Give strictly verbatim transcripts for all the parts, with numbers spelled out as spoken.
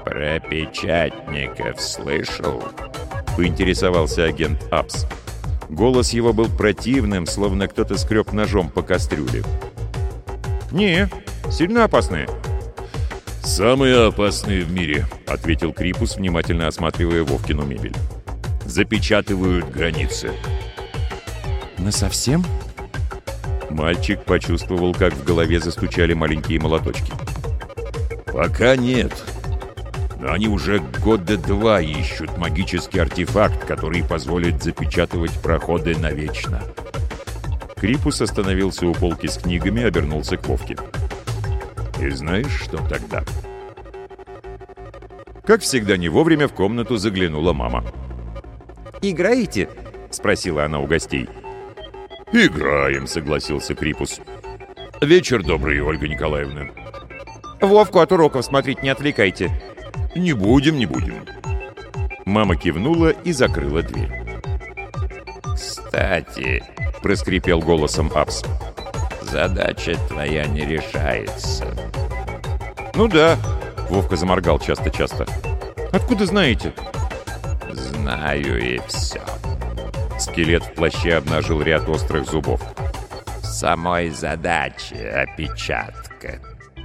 «Про печатников слышал?» — поинтересовался агент Апс. Голос его был противным, словно кто-то скреб ножом по кастрюле. «Не, сильно опасные». «Самые опасные в мире», — ответил Крипус, внимательно осматривая Вовкину мебель. «Запечатывают границы». «Насовсем?» Мальчик почувствовал, как в голове застучали маленькие молоточки. «Пока нет. Но они уже года два ищут магический артефакт, который позволит запечатывать проходы навечно». Крипус остановился у полки с книгами, обернулся к Вовке. «И знаешь, что тогда?» Как всегда, не вовремя в комнату заглянула мама. «Играете?» — спросила она у гостей. «Играем», — согласился Крипус. «Вечер добрый, Ольга Николаевна». «Вовку от уроков смотреть не отвлекайте». «Не будем, не будем». Мама кивнула и закрыла дверь. «Кстати», — проскрипел голосом Апс, — «задача твоя не решается». «Ну да», — Вовка заморгал часто-часто. «Откуда знаете?» «Знаю и все». Скелет в плаще обнажил ряд острых зубов. «В самой задаче опечатка».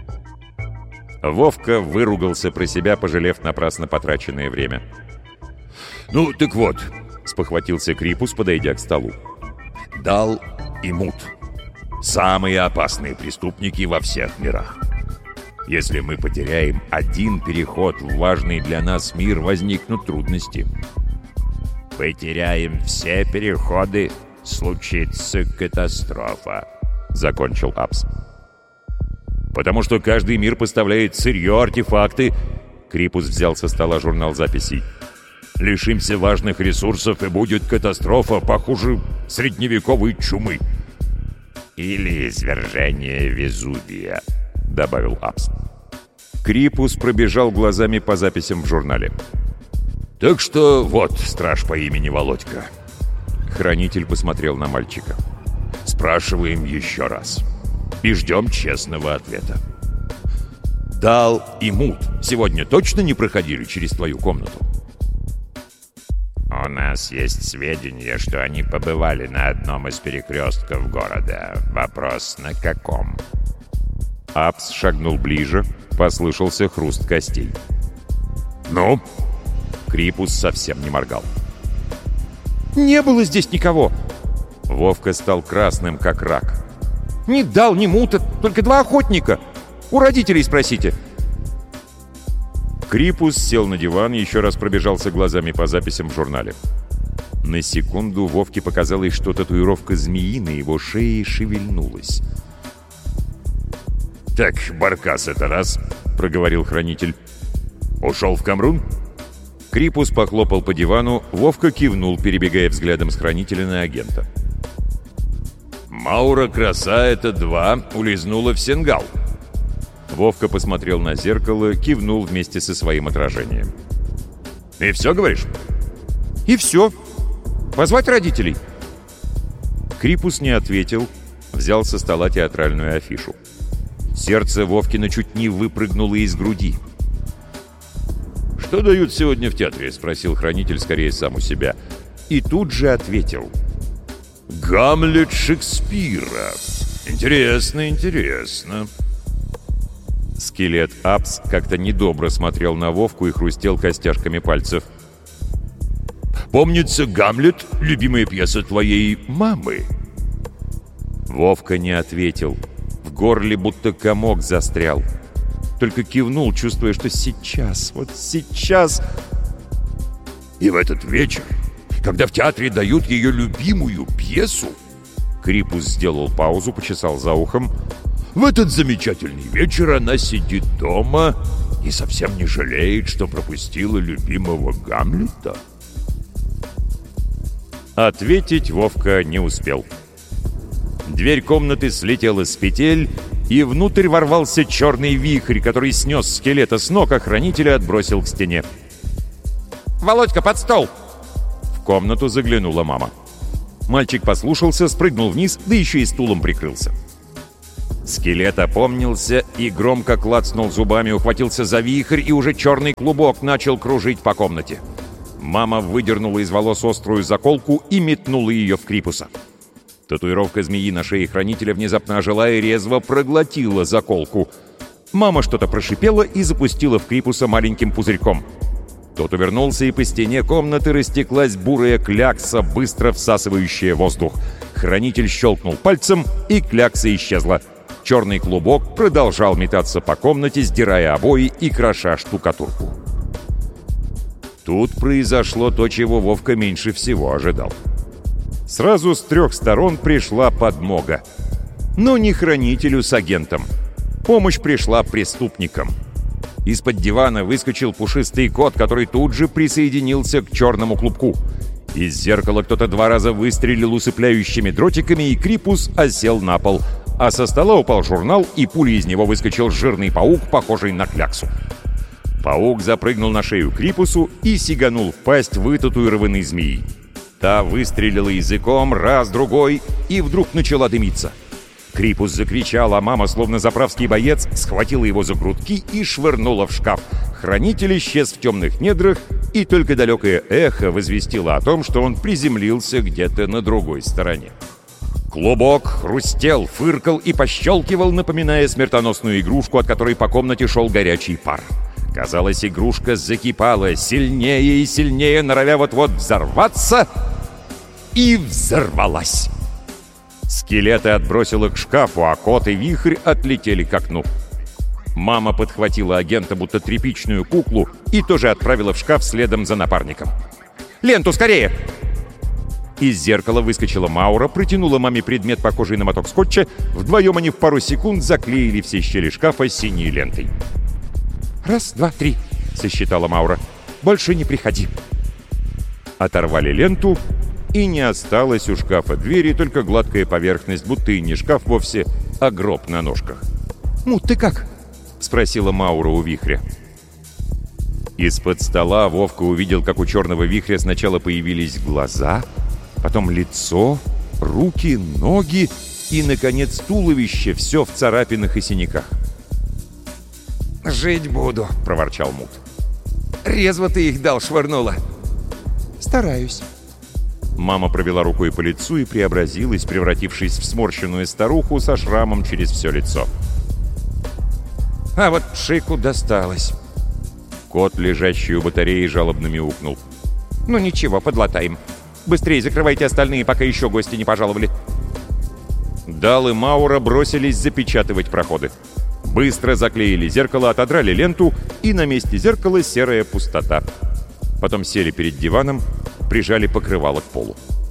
Вовка выругался про себя, пожалев напрасно потраченное время. «Ну, так вот», — спохватился Крипус, подойдя к столу. «Дал и Мут. Самые опасные преступники во всех мирах. Если мы потеряем один переход в важный для нас мир, возникнут трудности». «Потеряем все переходы, случится катастрофа», — закончил Апс. «Потому что каждый мир поставляет сырье, артефакты». Крипус взял со стола журнал записей. «Лишимся важных ресурсов, и будет катастрофа, похуже средневековой чумы». «Или извержение Везувия», — добавил Апс. Крипус пробежал глазами по записям в журнале. «Так что вот страж по имени Володька». Хранитель посмотрел на мальчика. «Спрашиваем еще раз. И ждем честного ответа. Дал и Мут сегодня точно не проходили через твою комнату?» «У нас есть сведения, что они побывали на одном из перекрестков города. Вопрос, на каком?» Апс шагнул ближе, послышался хруст костей. «Ну?» Крипус совсем не моргал. «Не было здесь никого!» Вовка стал красным, как рак. «Ни Дал, ни Мута, только два охотника. У родителей спросите». Крипус сел на диван и еще раз пробежался глазами по записям в журнале. На секунду Вовке показалось, что татуировка змеи на его шее шевельнулась. «Так, Баркас, это раз», — проговорил хранитель. «Ушел в Камрун?» Крипус похлопал по дивану, Вовка кивнул, перебегая взглядом с хранителя на агента. «Маура Краса, это два, улизнула в Сенгал». Вовка посмотрел на зеркало, кивнул вместе со своим отражением. «И все, говоришь?» «И все. Позвать родителей?» Крипус не ответил, взял со стола театральную афишу. Сердце Вовкина чуть не выпрыгнуло из груди. «Что дают сегодня в театре?» — спросил хранитель скорее сам у себя. И тут же ответил. «Гамлет Шекспира. Интересно, интересно». Скелет Апс как-то недобро смотрел на Вовку и хрустел костяшками пальцев. «Помнится, Гамлет — любимая пьеса твоей мамы». Вовка не ответил. В горле будто комок застрял. Только кивнул, чувствуя, что сейчас, вот сейчас... «И в этот вечер, когда в театре дают ее любимую пьесу...» Крипус сделал паузу, почесал за ухом. «В этот замечательный вечер она сидит дома и совсем не жалеет, что пропустила любимого Гамлета». Ответить Вовка не успел. Дверь комнаты слетела с петель, и внутрь ворвался черный вихрь, который снес скелета с ног, а хранителя отбросил к стене. «Володька, под стол!» В комнату заглянула мама. Мальчик послушался, спрыгнул вниз, да еще и стулом прикрылся. Скелет опомнился и громко клацнул зубами, ухватился за вихрь, и уже черный клубок начал кружить по комнате. Мама выдернула из волос острую заколку и метнула ее в Крипуса. Татуировка змеи на шее хранителя внезапно ожила и резво проглотила заколку. Мама что-то прошипела и запустила в Крипуса маленьким пузырьком. Тот увернулся, и по стене комнаты растеклась бурая клякса, быстро всасывающая воздух. Хранитель щелкнул пальцем, и клякса исчезла. Черный клубок продолжал метаться по комнате, сдирая обои и кроша штукатурку. Тут произошло то, чего Вовка меньше всего ожидал. Сразу с трех сторон пришла подмога. Но не хранителю с агентом. Помощь пришла преступникам. Из-под дивана выскочил пушистый кот, который тут же присоединился к черному клубку. Из зеркала кто-то два раза выстрелил усыпляющими дротиками, и Крипус осел на пол. А со стола упал журнал, и пулей из него выскочил жирный паук, похожий на кляксу. Паук запрыгнул на шею Крипусу и сиганул в пасть вытатуированной змеи. Та выстрелила языком раз-другой и вдруг начала дымиться. Крипус закричал, а мама, словно заправский боец, схватила его за грудки и швырнула в шкаф. Хранитель исчез в темных недрах, и только далекое эхо возвестило о том, что он приземлился где-то на другой стороне. Клубок хрустел, фыркал и пощелкивал, напоминая смертоносную игрушку, от которой по комнате шел горячий пар. Казалось, игрушка закипала сильнее и сильнее, норовя вот-вот взорваться, и взорвалась. Скелеты отбросило к шкафу, а кот и вихрь отлетели к окну. Мама подхватила агента, будто тряпичную куклу, и тоже отправила в шкаф следом за напарником. «Ленту скорее!» Из зеркала выскочила Маура, протянула маме предмет, похожий на моток скотча. Вдвоем они в пару секунд заклеили все щели шкафа синей лентой. «Раз, два, три», — сосчитала Маура. «Больше не приходи». Оторвали ленту, и не осталось у шкафа двери, только гладкая поверхность, будто и не шкаф вовсе, а гроб на ножках. «Мут, ты как?» — спросила Маура у вихря. Из-под стола Вовка увидел, как у черного вихря сначала появились глаза, потом лицо, руки, ноги и, наконец, туловище, все в царапинах и синяках. «Жить буду», — проворчал Мут. «Резво ты их дал, швырнула». «Стараюсь». Мама провела рукой по лицу и преобразилась, превратившись в сморщенную старуху со шрамом через все лицо. «А вот Шику досталось». Кот, лежащий у батареи, жалобно мяукнул. «Ну ничего, подлатаем. Быстрее закрывайте остальные, пока еще гости не пожаловали». Дал и Маура бросились запечатывать проходы. Быстро заклеили зеркало, отодрали ленту, и на месте зеркала серая пустота. Потом сели перед диваном, прижали покрывало к полу.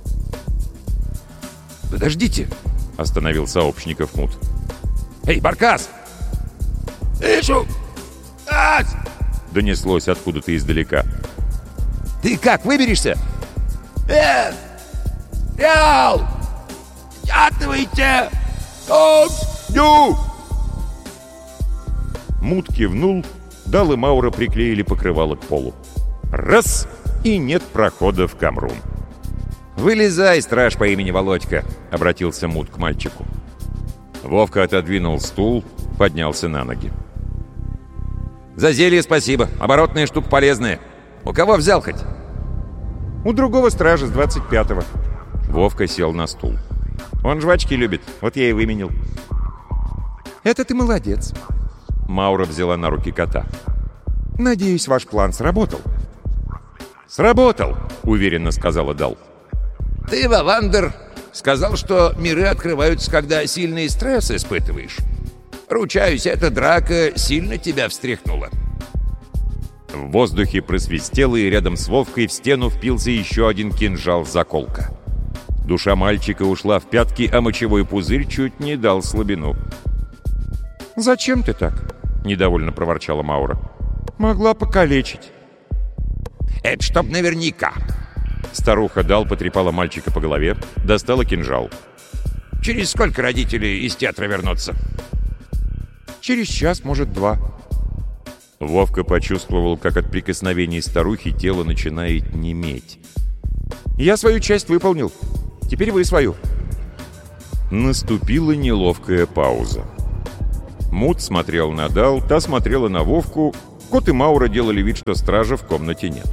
«Подождите!» — остановил сообщников Мут. «Эй, Баркас!» «Ишу! Ась!» — донеслось откуда-то издалека. «Ты как, выберешься?» «Нет! Ял! Ятывайте! Ом! Мут кивнул, Дал и Маура приклеили покрывало к полу. Раз — и нет прохода в Камрун. «Вылезай, страж по имени Володька», — обратился Мут к мальчику. Вовка отодвинул стул, поднялся на ноги. «За зелье спасибо. Оборотная штука полезная. У кого взял хоть?» «У другого стража с двадцать пятого». Вовка сел на стул. «Он жвачки любит, вот я и выменил». «Это ты молодец». Маура взяла на руки кота. «Надеюсь, ваш план сработал». «Сработал», — уверенно сказала Дал. «Ты, Вавандер, сказал, что миры открываются, когда сильный стресс испытываешь. Ручаюсь, эта драка сильно тебя встряхнула». В воздухе просвистело, и рядом с Вовкой в стену впился еще один кинжал-заколка. Душа мальчика ушла в пятки, а мочевой пузырь чуть не дал слабину. «Зачем ты так?» — недовольно проворчала Маура. «Могла покалечить». «Это чтоб наверняка». Старуха Дал потрепала мальчика по голове, достала кинжал. «Через сколько родители из театра вернутся?» «Через час, может, два». Вовка почувствовал, как от прикосновений старухи тело начинает неметь. «Я свою часть выполнил. Теперь вы свою». Наступила неловкая пауза. Мут смотрел на Дал, та смотрела на Вовку. Кот и Маура делали вид, что стража в комнате нет.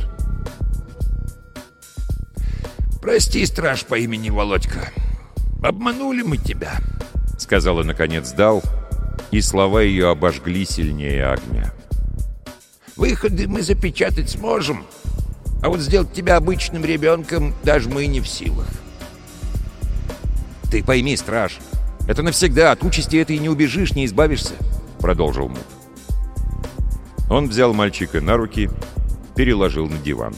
«Прости, страж по имени Володька. Обманули мы тебя», — сказала наконец Дал, и слова ее обожгли сильнее огня. «Выходы мы запечатать сможем, а вот сделать тебя обычным ребенком даже мы не в силах». «Ты пойми, страж, это навсегда, от участи этой не убежишь, не избавишься», — продолжил Мут. Он взял мальчика на руки, переложил на диван.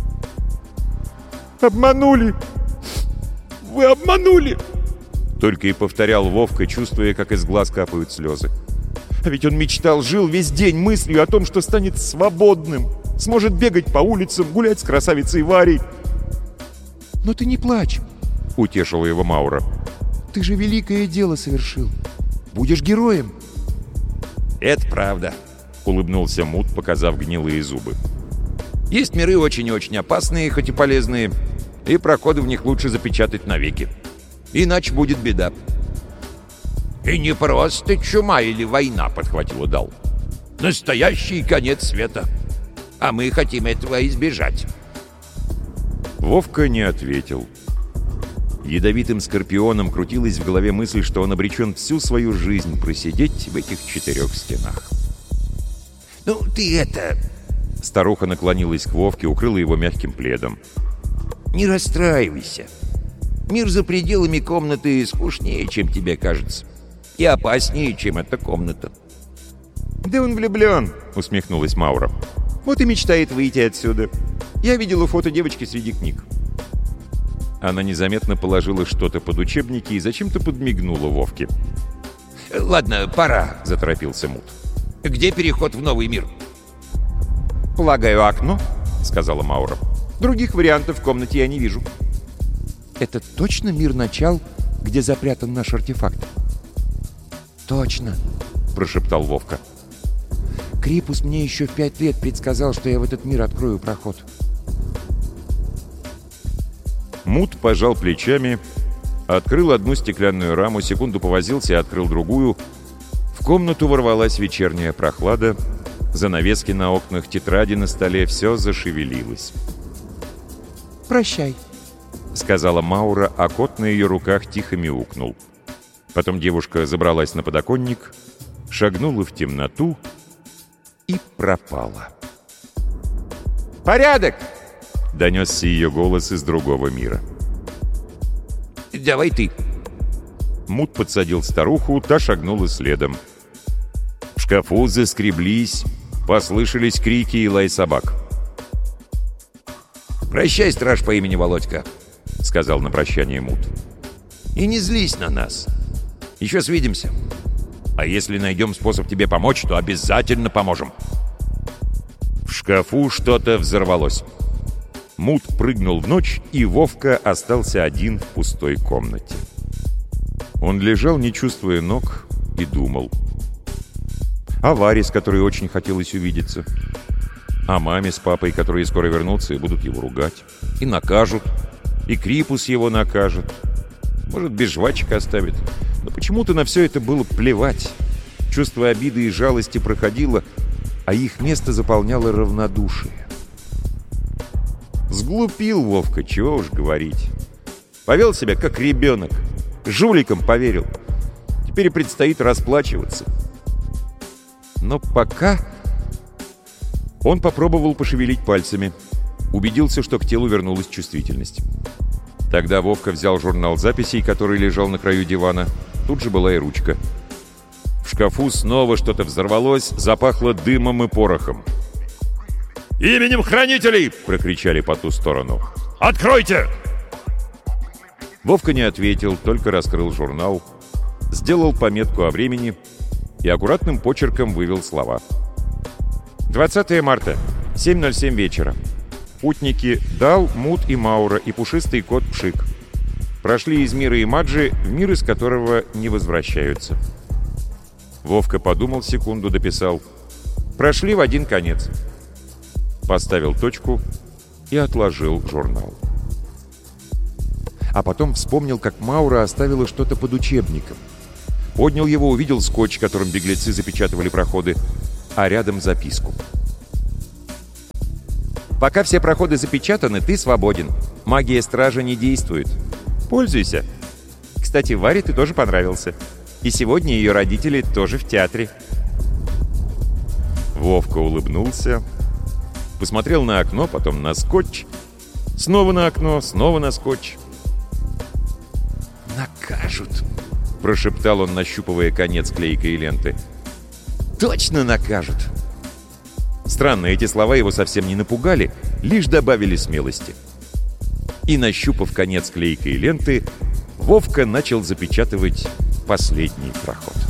«Обманули! Вы обманули!» Только и повторял Вовка, чувствуя, как из глаз капают слезы. А ведь он мечтал, жил весь день мыслью о том, что станет свободным, сможет бегать по улицам, гулять с красавицей Варей. «Но ты не плачь», — утешила его Маура. «Ты же великое дело совершил. Будешь героем». «Это правда», — улыбнулся Мут, показав гнилые зубы. «Есть миры очень и очень опасные, хоть и полезные, и проходы в них лучше запечатать навеки. Иначе будет беда». «И не просто чума или война», — подхватила Дал. «Настоящий конец света. А мы хотим этого избежать». Вовка не ответил. Ядовитым скорпионом крутилась в голове мысль, что он обречен всю свою жизнь просидеть в этих четырех стенах. «Ну, ты это...» Старуха наклонилась к Вовке, укрыла его мягким пледом. «Не расстраивайся. Мир за пределами комнаты скучнее, чем тебе кажется. И опаснее, чем эта комната». «Да он влюблен», — усмехнулась Маура. «Вот и мечтает выйти отсюда. Я видела фото девочки среди книг». Она незаметно положила что-то под учебники и зачем-то подмигнула Вовке. «Ладно, пора», — заторопился Мут. «Где переход в новый мир?» «Полагаю, окно», — сказала Маура. «Других вариантов в комнате я не вижу». «Это точно мир начал, где запрятан наш артефакт?» «Точно», — прошептал Вовка. «Крипус мне еще в пять лет предсказал, что я в этот мир открою проход». Мут пожал плечами, открыл одну стеклянную раму, секунду повозился и открыл другую. В комнату ворвалась вечерняя прохлада, занавески на окнах, тетради на столе, все зашевелилось. «Прощай», — сказала Маура, а кот на ее руках тихо мяукнул. Потом девушка забралась на подоконник, шагнула в темноту и пропала. «Порядок!» — донесся ее голос из другого мира. «Давай ты». Мут подсадил старуху, та шагнула следом. В шкафу заскреблись, послышались крики и лай собак. «Прощай, страж по имени Володька», — сказал на прощание Мут. «И не злись на нас. Еще свидимся. А если найдем способ тебе помочь, то обязательно поможем». В шкафу что-то взорвалось. Мут прыгнул в ночь, и Вовка остался один в пустой комнате. Он лежал, не чувствуя ног, и думал. О Варе, с которой очень хотелось увидеться. О маме с папой, которые скоро вернутся и будут его ругать. И накажут. И Крипус его накажет. Может, без жвачек оставит. Но почему-то на все это было плевать. Чувство обиды и жалости проходило, а их место заполняло равнодушие. Сглупил Вовка, чего уж говорить. Повел себя как ребенок. Жуликом поверил. Теперь предстоит расплачиваться. Но пока... Он попробовал пошевелить пальцами. Убедился, что к телу вернулась чувствительность. Тогда Вовка взял журнал записей, который лежал на краю дивана. Тут же была и ручка. В шкафу снова что-то взорвалось, запахло дымом и порохом. «Именем хранителей!» — прокричали по ту сторону. «Откройте!» Вовка не ответил, только раскрыл журнал, сделал пометку о времени и аккуратным почерком вывел слова. двадцатое марта, семь ноль семь вечера. Путники Дал, Мут и Маура и пушистый кот Пшик прошли из мира Имаджи в мир, из которого не возвращаются. Вовка подумал секунду, дописал. Прошли в один конец. Поставил точку и отложил журнал. А потом вспомнил, как Маура оставила что-то под учебником. поднял его, увидел скотч, которым беглецы запечатывали проходы, а рядом записку. «Пока все проходы запечатаны, ты свободен. Магия стража не действует. Пользуйся. Кстати, Варе ты тоже понравился. И сегодня ее родители тоже в театре». Вовка улыбнулся, посмотрел на окно, потом на скотч, снова на окно, снова на скотч. «Накажут», — прошептал он, нащупывая конец клейкой ленты. «Точно накажут». Странно, эти слова его совсем не напугали, лишь добавили смелости. И, нащупав конец клейкой ленты, Вовка начал запечатывать последний проход.